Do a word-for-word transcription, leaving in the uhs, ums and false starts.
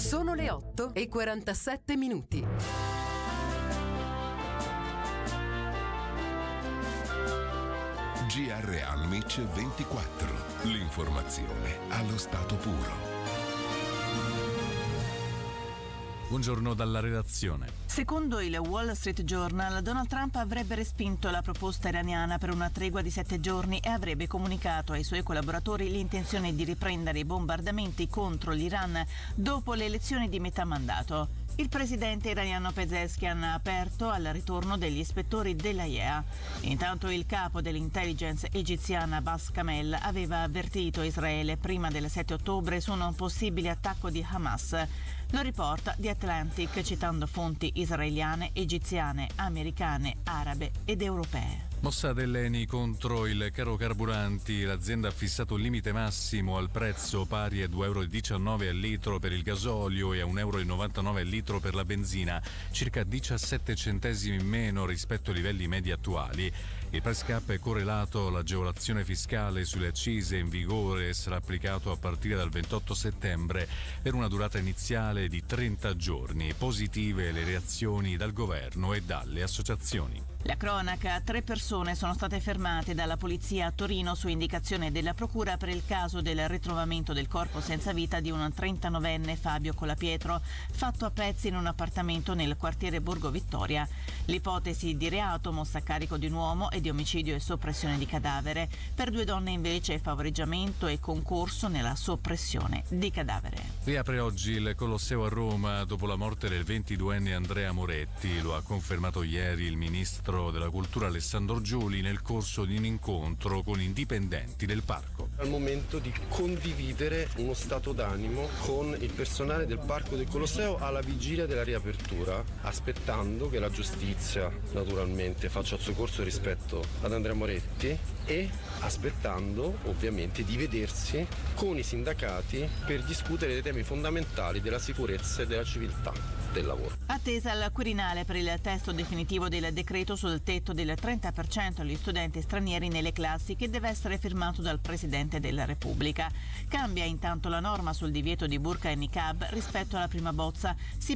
Sono le otto e quarantasette minuti. G R Amici ventiquattro. L'informazione allo stato puro. Buongiorno dalla redazione. Secondo il Wall Street Journal, Donald Trump avrebbe respinto la proposta iraniana per una tregua di sette giorni e avrebbe comunicato ai suoi collaboratori l'intenzione di riprendere i bombardamenti contro l'Iran dopo le elezioni di metà mandato. Il presidente iraniano Pezeshkian ha aperto al ritorno degli ispettori della I E A. Intanto il capo dell'intelligence egiziana Abbas Kamel aveva avvertito Israele prima del sette ottobre su un possibile attacco di Hamas. Lo riporta The Atlantic citando fonti israeliane, egiziane, americane, arabe ed europee. Mossa dell'Eni contro il caro carburanti. L'azienda ha fissato un limite massimo al prezzo pari a due virgola diciannove euro al litro per il gasolio e a un virgola novantanove euro al litro per la benzina, circa diciassette centesimi in meno rispetto ai livelli medi attuali. Il price cap è correlato all'agevolazione fiscale sulle accise in vigore e sarà applicato a partire dal ventotto settembre per una durata iniziale di trenta giorni. Positive le reazioni dal governo e dalle associazioni. La cronaca: tre persone sono state fermate dalla polizia a Torino su indicazione della procura per il caso del ritrovamento del corpo senza vita di un trentanovenne Fabio Colapietro, fatto a pezzi in un appartamento nel quartiere Borgo Vittoria. L'ipotesi di reato mossa a carico di un uomo è di omicidio e soppressione di cadavere. Per due donne invece favoreggiamento e concorso nella soppressione di cadavere. Riapre oggi il Colosseo a Roma dopo la morte del ventiduenne Andrea Moretti. Lo ha confermato ieri il ministro della Cultura Alessandro Giuli nel corso di un incontro con i dipendenti del parco. Al momento di condividere uno stato d'animo con il personale del Parco del Colosseo alla vigilia della riapertura, aspettando che la giustizia naturalmente faccia il suo corso rispetto ad Andrea Moretti e aspettando ovviamente di vedersi con i sindacati per discutere dei temi fondamentali della sicurezza e della civiltà del lavoro. Attesa al Quirinale per il testo definitivo del decreto sul tetto del trenta per cento agli studenti stranieri nelle classi, che deve essere firmato dal Presidente della Repubblica. Cambia intanto la norma sul divieto di burqa e niqab rispetto alla prima bozza. Si